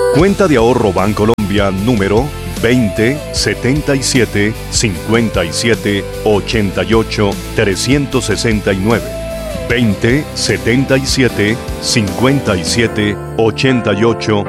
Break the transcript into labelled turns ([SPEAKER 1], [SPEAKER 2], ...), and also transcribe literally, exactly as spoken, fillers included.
[SPEAKER 1] Cuenta de ahorro Bancolombia número veinte setenta y siete cincuenta y siete ochenta y ocho trescientos sesenta y nueve. veinte setenta y siete cincuenta y siete ochenta y ocho